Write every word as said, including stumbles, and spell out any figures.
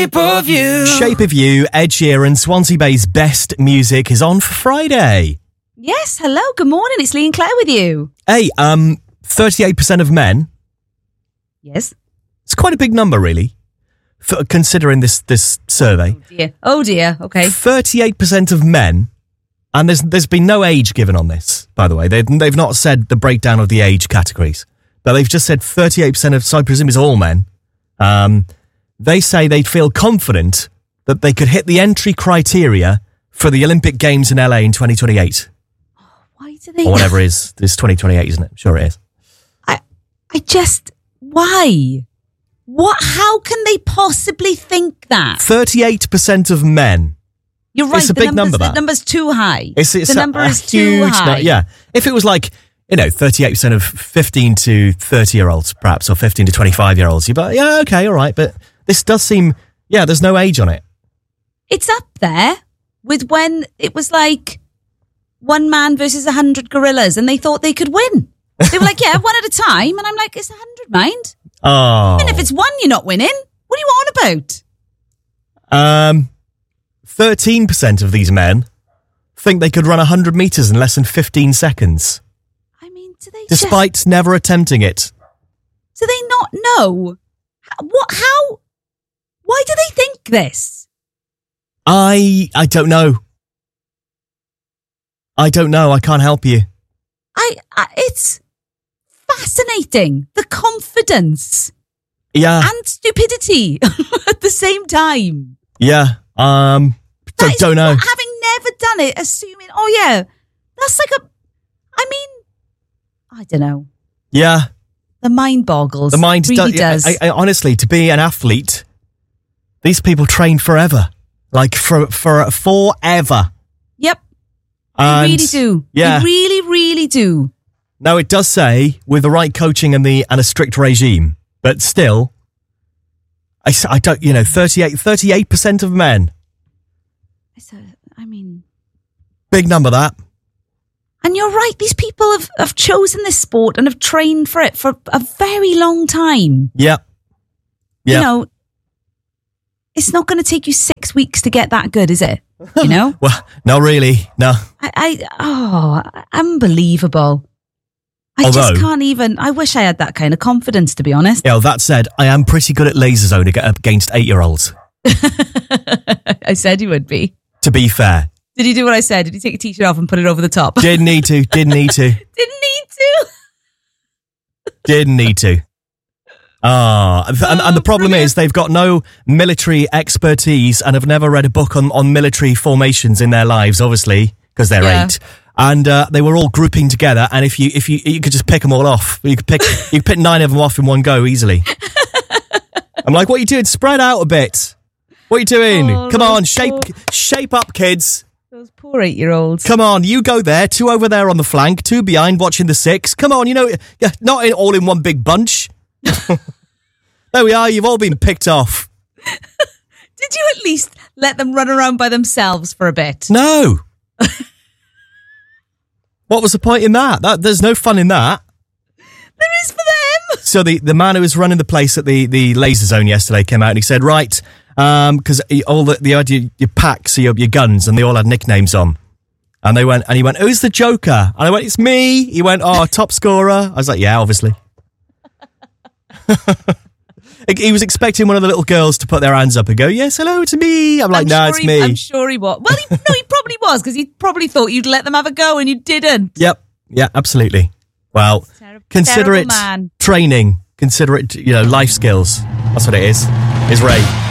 Shape of You. Shape of You, Ed Sheeran, Swansea Bay's best music is on for Friday. Yes, hello, good morning. It's Lee and Claire with you. Hey, um, thirty-eight percent of men. Yes. It's quite a big number, really, for considering this this survey. Oh dear. Oh dear. Okay. thirty-eight percent of men, and there's there's been no age given on this, by the way. They they've not said the breakdown of the age categories, but they've just said thirty-eight percent of, so I presume it's all men. Um, they say they'd feel confident that they could hit the entry criteria for the Olympic Games in L A in twenty twenty-eight. Why do they? Or whatever it is. It's twenty twenty-eight, isn't it? Sure it is. I, I just, why? What? How can they possibly think that? thirty-eight percent of men. You're right. It's a the big numbers, number, that. The number's too high. It's, it's the a, number a is too huge high. nu- yeah. If it was like, you know, thirty-eight percent of fifteen to thirty-year-olds, perhaps, or fifteen to twenty-five-year-olds, you'd be like, yeah, okay, all right. But this does seem, yeah, there's no age on it. It's up there with when it was like one man versus a hundred gorillas and they thought they could win. They were like, yeah, one at a time. And I'm like, it's a hundred, mind. Oh. And if it's one, you're not winning. What are you on about? Um, thirteen percent of these men think they could run one hundred metres in less than fifteen seconds, I mean, do they despite just, never attempting it. do they not know? How, what, how, why do they think this? I I don't know. I don't know. I can't help you. I, I it's fascinating. The confidence Yeah. and stupidity at the same time. Yeah. Um, That don't, is don't know. what- having never done it, assuming, oh yeah, that's like a, I mean, I don't know. Yeah. The mind boggles. The mind really do- does. I, I, honestly, to be an athlete, these people train forever. Like, for, for forever. Yep. And They really do. Yeah. They really, really do. Now, it does say, with the right coaching and the and a strict regime, but still, I, s- I don't, you know, thirty-eight, thirty-eight percent of men. It's a, I mean, Big number, that. and you're right. These people have, have chosen this sport and have trained for it for a very long time. Yeah. Yeah. You know, it's not going to take you six weeks to get that good, is it? You know? Well, no, really. No. I, I, oh, unbelievable. I Although- just can't even, I wish I had that kind of confidence, to be honest. Yeah, well, that said, I am pretty good at laser zone against eight-year-olds, I said you would be. to be fair. Did you do what I said? Did you take your t-shirt off and put it over the top? Didn't need to, didn't need to, Didn't need to. didn't need to. Ah, and, and, and the problem brilliant. is they've got no military expertise and have never read a book on, on military formations in their lives, obviously, because they're Yeah. eight. And uh, they were all grouping together, and if you if you you could just pick them all off, you could pick you could pick nine of them off in one go easily. I'm like, what are you doing? Spread out a bit. What are you doing? Oh, Come on, those shape poor- shape up, kids. Those poor eight-year-olds. Come on, you go there, two over there on the flank, two behind watching the six. Come on, you know, yeah, not in, all in one big bunch. There we are, you've all been picked off. Did you at least let them run around by themselves for a bit? No. What was the point in that? That there's no fun in that. There is for them. So the, the man who was running the place at the, the laser zone yesterday came out and he said, right, because all the, the idea, your packs, your, your guns, and they all had nicknames on. And they went, and he went, who's the Joker? And I went, it's me. He went, oh, top scorer. I was like, yeah, obviously. He was expecting one of the little girls to put their hands up and go, yes, hello, it's me. I'm like, I'm no, sure it's he, me. I'm sure he was. Well, he, no, he probably was, because he probably thought you'd let them have a go and you didn't. Yep. Yeah, absolutely. Well, Terrible, consider terrible it man. training. Consider it, you know, life skills. That's what it is. Is Ray.